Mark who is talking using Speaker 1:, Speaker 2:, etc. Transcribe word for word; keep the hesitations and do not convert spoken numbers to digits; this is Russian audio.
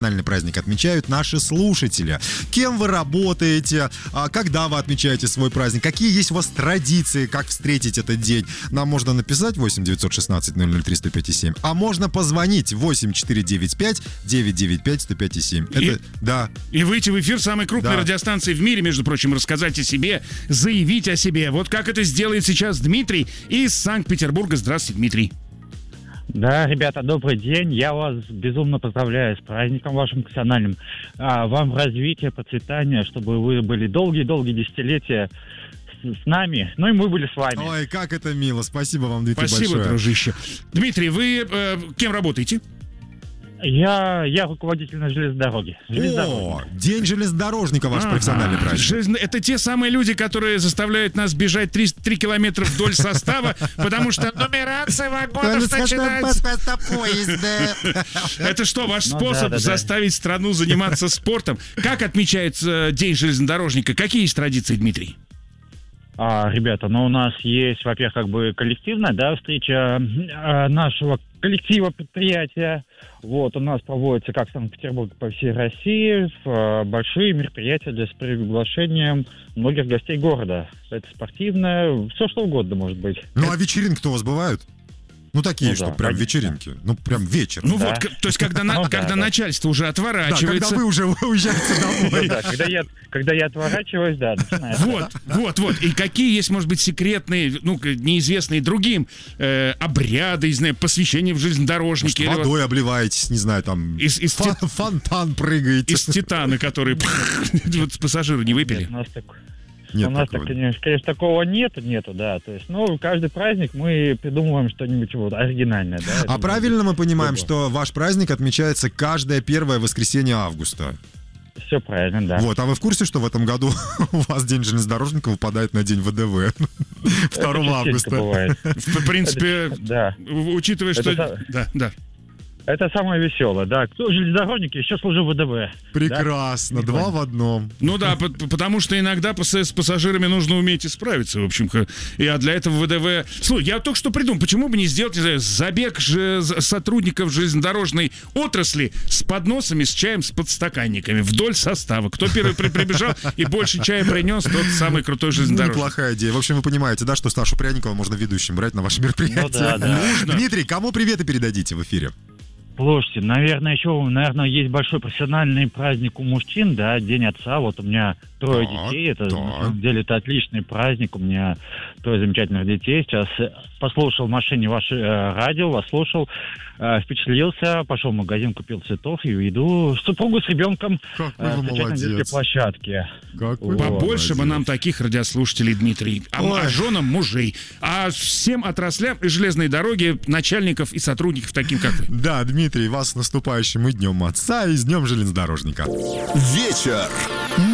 Speaker 1: Национальный праздник отмечают наши слушатели. Кем вы работаете? Когда вы отмечаете свой праздник? Какие есть у вас традиции? Как встретить этот день? Нам можно написать восемь девятьсот шестнадцать ноль ноль три сто пять семь, а можно позвонить восемь четыре девять пять девять девять пять сто пять семь. Это,
Speaker 2: и,
Speaker 1: да.
Speaker 2: И выйти в эфир самой крупной
Speaker 1: да.
Speaker 2: радиостанции в мире, между прочим, рассказать о себе, заявить о себе. Вот как это сделает сейчас Дмитрий из Санкт-Петербурга. Здравствуйте, Дмитрий.
Speaker 3: Да, ребята, добрый день. Я вас безумно поздравляю с праздником вашим национальным. А, вам развития, процветания, чтобы вы были долгие-долгие десятилетия с, с нами. Ну и мы были с вами.
Speaker 1: Ой, как это мило. Спасибо вам, Дмитрий,
Speaker 2: Спасибо,
Speaker 1: большое.
Speaker 2: дружище. Дмитрий, вы э, кем работаете?
Speaker 3: Я, я руководитель на железной дороге.
Speaker 1: О, День железнодорожника, ваш
Speaker 2: Ага.
Speaker 1: профессиональный праздник.
Speaker 2: Железно- Это те самые люди, которые заставляют нас бежать три километра вдоль состава, потому что нумерация вагонов начинается. Это что, ваш
Speaker 3: Ну,
Speaker 2: способ
Speaker 3: да, да, да.
Speaker 2: заставить страну заниматься спортом? Как отмечается День железнодорожника? Какие есть традиции, Дмитрий?
Speaker 3: А, ребята, ну у нас есть, во-первых, как бы коллективная, да, встреча э, нашего коллектива предприятия. Вот, у нас проводится как в Санкт-Петербурге, по всей России, э, большие мероприятия для с приглашением многих гостей города. Это спортивное, все что угодно может быть.
Speaker 1: Ну, а вечеринки-то у вас бывают? Ну, такие,
Speaker 3: Ну,
Speaker 1: что
Speaker 3: да,
Speaker 1: прям
Speaker 3: конечно.
Speaker 1: вечеринки. Ну, прям вечер.
Speaker 2: Ну
Speaker 3: Да.
Speaker 2: вот, к- то есть когда, на-
Speaker 3: Ну, да,
Speaker 2: когда
Speaker 3: да.
Speaker 2: начальство уже
Speaker 1: Да, когда
Speaker 2: отворачивается.
Speaker 1: вы уже уезжаете домой.
Speaker 3: Да, когда я, когда я отворачиваюсь, да, начинается.
Speaker 2: Вот, вот, вот. И какие есть, может быть, секретные, ну, к- неизвестные другим э, обряды, не знаю, посвящения в железнодорожники?
Speaker 1: Может,
Speaker 2: или вот
Speaker 1: водой обливаетесь, не знаю, там
Speaker 2: Из- из
Speaker 1: фон-
Speaker 2: тит-
Speaker 1: фонтан прыгаете.
Speaker 2: из титана, которые вот пассажиры не выпили?
Speaker 3: Нет, у нас так-
Speaker 1: Нет
Speaker 3: у нас,
Speaker 1: такого.
Speaker 3: так, конечно, конечно, такого нету, нету, да. То есть, ну, каждый праздник мы придумываем что-нибудь вот оригинальное, да.
Speaker 1: А
Speaker 3: Это
Speaker 1: правильно мы понимаем,
Speaker 3: Любо.
Speaker 1: что ваш праздник отмечается каждое первое воскресенье августа?
Speaker 3: Все правильно, да.
Speaker 1: Вот, а вы в курсе, что в этом году у вас День железнодорожника выпадает на день ВДВ? второго
Speaker 3: Это частенько
Speaker 1: августа.
Speaker 3: бывает.
Speaker 2: В принципе,
Speaker 3: Да.
Speaker 2: в- учитывая,
Speaker 3: Это
Speaker 2: что...
Speaker 3: та-
Speaker 2: Да, да.
Speaker 3: Это самое веселое, да. Кто железнодорожник, еще служил в ВДВ.
Speaker 1: Прекрасно, два в одном.
Speaker 2: Ну да, по- потому что иногда пас- с пассажирами нужно уметь исправиться, в общем. ха. И а для этого ВДВ... Слушай, я только что придумал, почему бы не сделать, не знаю, забег же з- сотрудников железнодорожной отрасли с подносами, с чаем, с подстаканниками вдоль состава. Кто первый при- прибежал и больше чая принес, тот самый крутой железнодорожник.
Speaker 1: Неплохая идея. В общем, вы понимаете, да, что Сашу Пряникова можно ведущим брать на ваше мероприятие.
Speaker 3: Ну да, да.
Speaker 2: Нужно.
Speaker 1: Дмитрий, кому приветы передадите в эфире?
Speaker 3: Слушайте, наверное, еще, наверное, есть большой профессиональный праздник у мужчин, да, День отца. Вот у меня трое
Speaker 1: Так,
Speaker 3: детей. Это,
Speaker 1: так.
Speaker 3: на самом деле, это отличный праздник. У меня трое замечательных детей. Сейчас э, послушал в машине ваше э, радио, вас слушал, э, впечатлился, пошел в магазин, купил цветов и иду супругу с ребенком
Speaker 1: Какой
Speaker 3: э,
Speaker 1: вы
Speaker 3: встречать на детской
Speaker 1: молодец.
Speaker 3: площадке.
Speaker 1: Какой
Speaker 2: Побольше бы
Speaker 1: молодец.
Speaker 2: нам таких радиослушателей, Дмитрий. А,
Speaker 1: Ой.
Speaker 2: а женам мужей. А всем отраслям и железной дороги начальников и сотрудников, таким как вы.
Speaker 1: Да, Дмитрий, вас с наступающим и Днем Отца, и с Днем Железнодорожника.
Speaker 4: Вечер